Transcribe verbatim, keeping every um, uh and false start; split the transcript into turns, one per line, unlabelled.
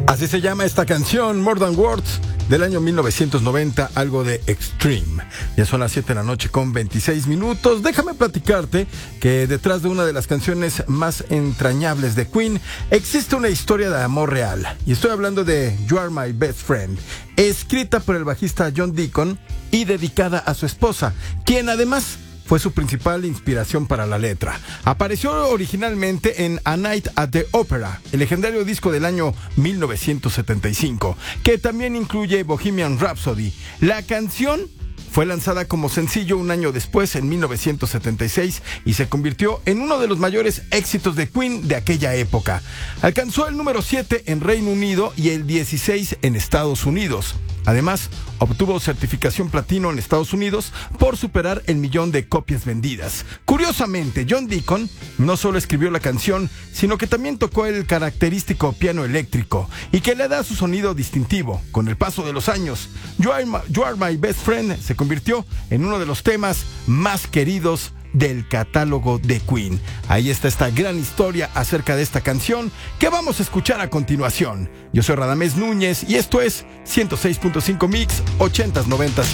Así se llama esta canción, More Than Words, del año mil novecientos noventa, algo de Extreme. Ya son las siete de la noche con veintiséis minutos. Déjame platicarte que detrás de una de las canciones más entrañables de Queen existe una historia de amor real. Y estoy hablando de You Are My Best Friend, escrita por el bajista John Deacon y dedicada a su esposa, quien además fue su principal inspiración para la letra. Apareció originalmente en A Night at the Opera, el legendario disco del año mil novecientos setenta y cinco, que también incluye Bohemian Rhapsody. La canción fue lanzada como sencillo un año después, en mil novecientos setenta y seis, y se convirtió en uno de los mayores éxitos de Queen de aquella época. Alcanzó el número siete en Reino Unido y el dieciséis en Estados Unidos. Además, obtuvo certificación platino en Estados Unidos por superar el millón de copias vendidas. Curiosamente, John Deacon no solo escribió la canción, sino que también tocó el característico piano eléctrico, y que le da su sonido distintivo. Con el paso de los años, You Are My, You Are My Best Friend se convirtió en uno de los temas más queridos del catálogo de Queen. Ahí está esta gran historia acerca de esta canción que vamos a escuchar a continuación. Yo soy Radamés Núñez y esto es ciento seis punto cinco Mix ochentas, noventas.